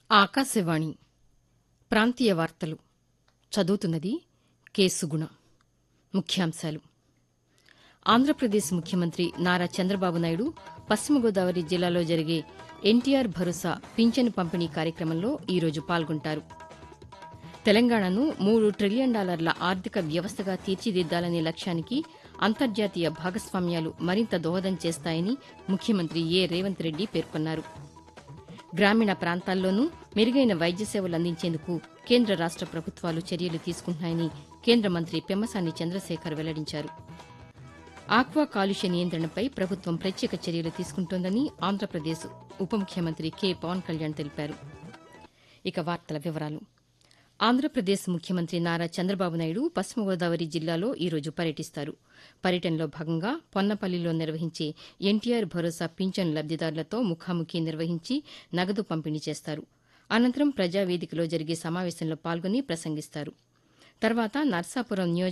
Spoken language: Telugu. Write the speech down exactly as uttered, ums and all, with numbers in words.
ఆకాశవాణి ప్రాంతీయ వార్తలు చదువుతున్నది కె సుగుణ. ముఖ్యాంశాలు. ఆంధ్రప్రదేశ్ ముఖ్యమంత్రి నారా చంద్రబాబు నాయుడు పశ్చిమ గోదావరి జిల్లాలో జరిగే ఎన్టీఆర్ భరోసా పింఛను పంపిణీ కార్యక్రమంలో ఈరోజు పాల్గొంటారు. తెలంగాణను మూడు ట్రిలియన్ డాలర్ల ఆర్థిక వ్యవస్థగా తీర్చిదిద్దాలనే లక్ష్యానికి అంతర్జాతీయ భాగస్వామ్యాలు మరింత దోహదం చేస్తాయని ముఖ్యమంత్రి ఏ రేవంత్ రెడ్డి పేర్కొన్నారు. గ్రామీణ ప్రాంతాల్లోనూ మెరుగైన వైద్య సేవలు అందించేందుకు కేంద్ర రాష్ట ప్రభుత్వాలు చర్యలు తీసుకుంటున్నాయని కేంద్ర మంత్రి పెమ్మసాని చంద్రశేఖర్ వెల్లడించారు. ఆక్వా కాలుష్య నియంత్రణపై ప్రభుత్వం ప్రత్యేక చర్యలు తీసుకుంటోందని ఆంధ్రప్రదేశ్ ఉప ముఖ్యమంత్రి కె పవన్ కళ్యాణ్ తెలిపారు. ఇక వార్తల వివరాలు. ఆంధ్రప్రదేశ్ ముఖ్యమంత్రి నారా చంద్రబాబు నాయుడు పశ్చిమ గోదావరి జిల్లాలో ఈరోజు పర్యటిస్తారు. పర్యటనలో భాగంగా పొన్నపల్లిలో నిర్వహించే ఎన్టీఆర్ భరోసా పింఛను లబ్దిదారులతో ముఖాముఖి నిర్వహించి నగదు పంపిణీ చేస్తారు. అనంతరం ప్రజావేదికలో జరిగే సమావేశంలో పాల్గొని ప్రసంగిస్తారు. తర్వాత నర్సాపురం నియోజక